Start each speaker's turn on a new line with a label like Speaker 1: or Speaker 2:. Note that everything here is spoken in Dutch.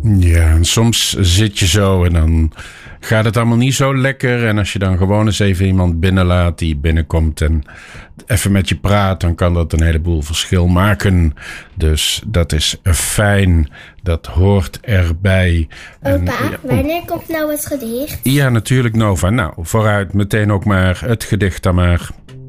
Speaker 1: Ja, en soms zit je zo en dan gaat het allemaal niet zo lekker. En als je dan gewoon eens even iemand binnenlaat die binnenkomt en even met je praat, dan kan dat een heleboel verschil maken. Dus dat is fijn. Dat hoort erbij.
Speaker 2: Opa, wanneer komt nou het gedicht?
Speaker 1: Ja, natuurlijk, Nova. Nou, vooruit meteen ook maar het gedicht dan maar.